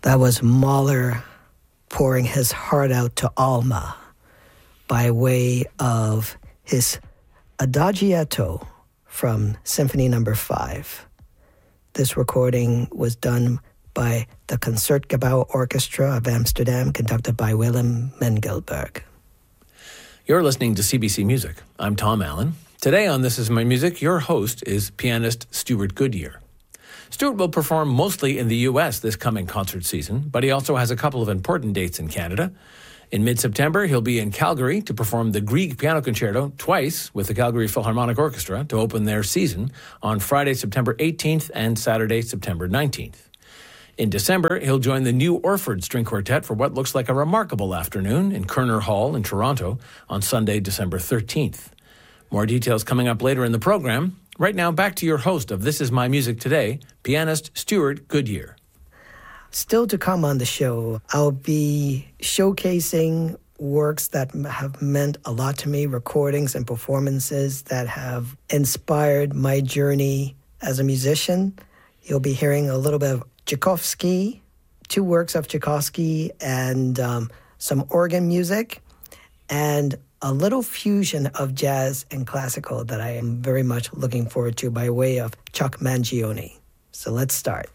That was Mahler pouring his heart out to Alma by way of his Adagietto from Symphony No. 5. This recording was done by the Concertgebouw Orchestra of Amsterdam, conducted by Willem Mengelberg. You're listening to CBC Music. I'm Tom Allen. Today on This Is My Music, your host is pianist Stuart Goodyear. Stuart will perform mostly in the U.S. this coming concert season, but he also has a couple of important dates in Canada. In mid-September, he'll be in Calgary to perform the Grieg Piano Concerto twice with the Calgary Philharmonic Orchestra to open their season on Friday, September 18th and Saturday, September 19th. In December, he'll join the New Orford String Quartet for what looks like a remarkable afternoon in Kerner Hall in Toronto on Sunday, December 13th. More details coming up later in the program. Right now, back to your host of This Is My Music Today, pianist Stuart Goodyear. Still to come on the show, I'll be showcasing works that have meant a lot to me, recordings and performances that have inspired my journey as a musician. You'll be hearing a little bit of Tchaikovsky, 2 works of Tchaikovsky, and some organ music, and a little fusion of jazz and classical that I am very much looking forward to by way of Chuck Mangione. So let's start.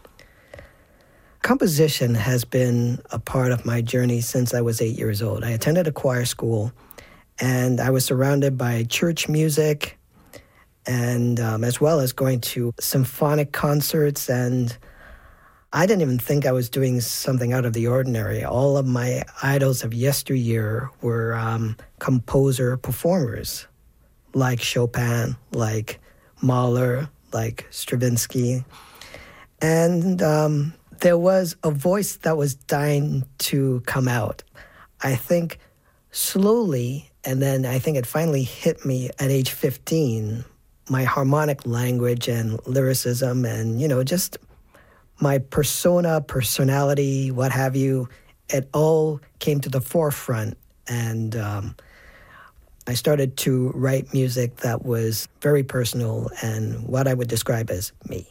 Composition has been a part of my journey since I was 8 years old. I attended a choir school, and I was surrounded by church music, and as well as going to symphonic concerts, and I didn't even think I was doing something out of the ordinary. All of my idols of yesteryear were composer performers, like Chopin, like Mahler, like Stravinsky. And there was a voice that was dying to come out. I think slowly, and then I think it finally hit me at age 15, my harmonic language and lyricism and, just my persona, personality, what have you, it all came to the forefront. And I started to write music that was very personal and what I would describe as me.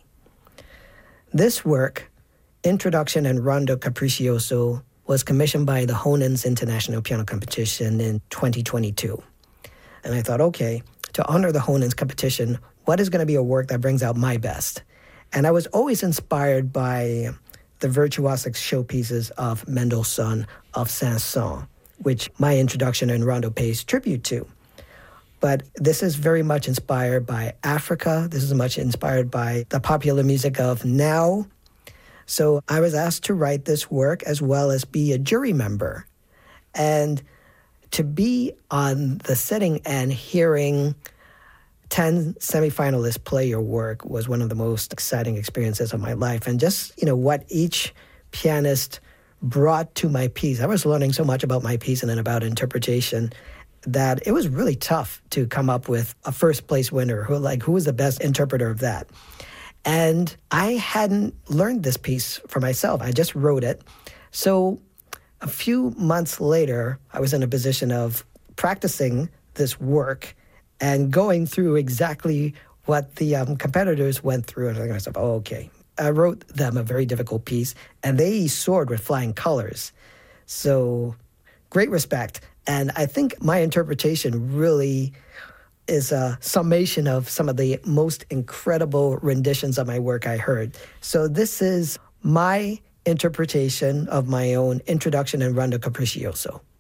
This work, Introduction and Rondo Capriccioso, was commissioned by the Honens International Piano Competition in 2022. And I thought, okay, to honor the Honens competition, what is going to be a work that brings out my best? And I was always inspired by the virtuosic showpieces of Mendelssohn, of Saint-Saëns, which my introduction in Rondo pays tribute to. But this is very much inspired by Africa. This is much inspired by the popular music of now. So I was asked to write this work as well as be a jury member. And to be on the sitting and hearing 10 semifinalists play your work was one of the most exciting experiences of my life. And just, what each pianist brought to my piece. I was learning so much about my piece and then about interpretation that it was really tough to come up with a first place winner who was the best interpreter of that. And I hadn't learned this piece for myself. I just wrote it. So a few months later, I was in a position of practicing this work and going through exactly what the competitors went through. And I was like, oh, okay. I wrote them a very difficult piece, and they soared with flying colors. So great respect. And I think my interpretation really is a summation of some of the most incredible renditions of my work I heard. So this is my interpretation of my own Introduction and Rondo Capriccioso.